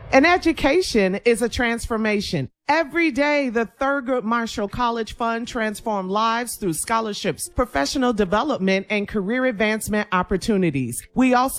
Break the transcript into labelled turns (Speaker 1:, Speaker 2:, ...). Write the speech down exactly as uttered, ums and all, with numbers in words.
Speaker 1: An education is a transformation. Every day, the Thurgood Marshall College Fund transforms lives through scholarships, professional development, and career advancement opportunities. We also